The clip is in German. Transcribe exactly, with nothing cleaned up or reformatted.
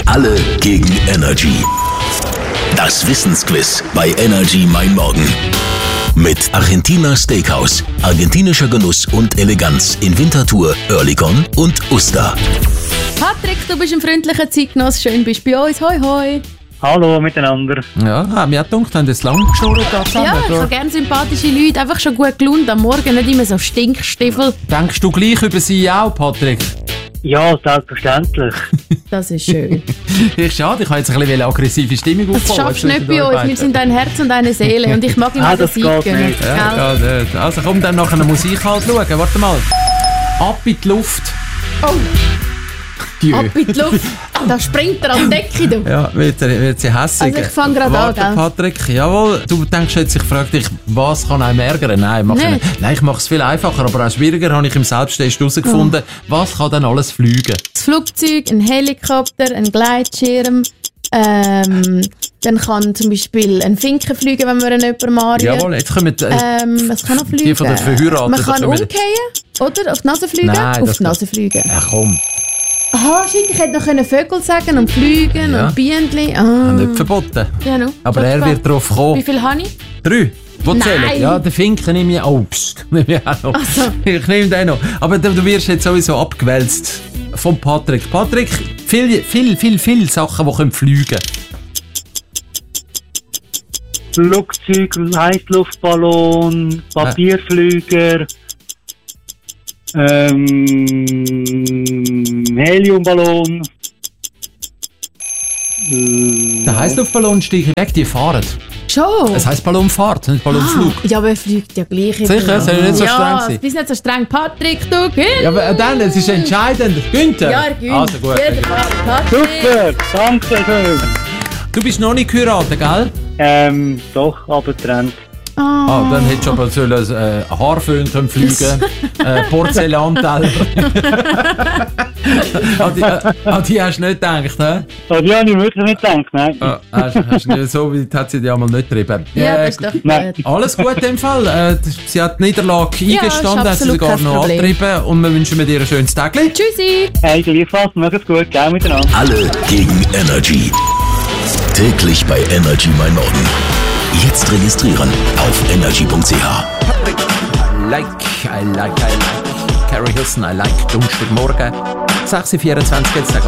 Alle gegen Energy. Das Wissensquiz bei Energy Mein Morgen. Mit Argentina Steakhouse, argentinischer Genuss und Eleganz in Winterthur, Oerlikon und Uster. Patrick, du bist ein freundlicher Zeitgenoss. Schön bist du bei uns. Hoi, hoi. Hallo miteinander. Ja, mir hat gedacht, haben das lang geschnurrt da zusammen. Ja, ich habe gerne sympathische Leute. Einfach schon gut gelaunt am Morgen, nicht immer so Stinkstiefel. Denkst du gleich über sie auch, Patrick? Ja, selbstverständlich. Das ist schön. Ich schade, ich habe jetzt ein bisschen aggressive Stimmung Das aufbauen. schaffst du nicht bei uns. Wir sind ein Herz und eine Seele. Und ich mag ihm Ah, auch den das Sieg geht gönnen. nicht. Ja, ja, nicht. Also komm dann nach einer Musik halt schauen. Warte mal. Ab in die Luft. Oh, Jö. ab in die Luft. Da springt er an die Decke, du. Ja, wird, er- wird sie hässig. Also ich fange gerade an, Warte, gell? Patrick, jawohl. Du denkst jetzt, ich frage dich, was kann einem ärgern? Nein, mach ich Nicht. nicht. Nein, ich mache es viel einfacher, aber auch schwieriger habe ich im Selbsttest herausgefunden. Was kann denn alles fliegen? Das Flugzeug, ein Helikopter, ein Gleitschirm. Ähm, dann kann zum Beispiel ein Finken fliegen, wenn man jemanden mariert. Jawohl, jetzt kommen äh, Ähm, was kann noch fliegen? die von den Verheirateten. Man kann kommen- umkehren, oder? Auf die Nase fliegen? Nein, Auf das die Nase fliegen. Ja, komm. Aha, shit, ich hätte noch können Vögel sagen und fliegen Ja. und Bienenli. Ah. Nicht verboten. Ja, no. Aber er wird drauf Wie kommen. viel habe ich? Drei. Wo Nein. zählen? Ja, den Finken nehme ich auch. Psst, nehme ich auch noch. Ach so. Ich nehme den noch. Aber du, du wirst jetzt sowieso abgewälzt von Patrick. Patrick, viel, viel, viel, viel Sachen, die können fliegen. Flugzeug, Heißluftballon, Papierflüger, ähm, Heliumballon. Äh, Der Heißluftballon steigt weg, die fahren. Schon? Es heisst Ballonfahrt, nicht Ballonflug. Ja, aber er fliegt ja gleich. Sicher? Soll ich nicht so streng ja, sein? du bist nicht so streng. Patrick, du gewinnst. Ja, aber dann, es ist entscheidend. Günther? Ja, er gewinnt. Also gut. Jeder Patrick. Super, danke schön. Du bist noch nicht geheiratet, gell? Ähm, doch, aber trennt. Ah, dann hättest du aber sollen, äh, Haarföhn können fliegen, äh, Porzellanteller. an, die, äh, an die hast du nicht gedacht, hä? Oh, die habe ich wirklich nicht gedacht, nein. Ah, hast, hast du nicht, so weit hat sie dich einmal nicht getrieben. Ja, Äh, das ist doch Nein. gut. Alles gut in dem Fall. Äh, sie hat die Niederlage Ja, eingestanden, ist hat sie absolut sogar kein noch Problem. angetrieben und wir wünschen dir ein schönes Tag. Tschüssi. Hey, gleichfalls, macht's gut, gell, miteinander. Alle gegen Energy. Täglich bei Energy Mein Morgen. Jetzt registrieren auf energy punkt c h. I like, I like, I like. Carrie Hilson, I like. Donnerstagmorgen. sechs Uhr vierundzwanzig, jetzt sagen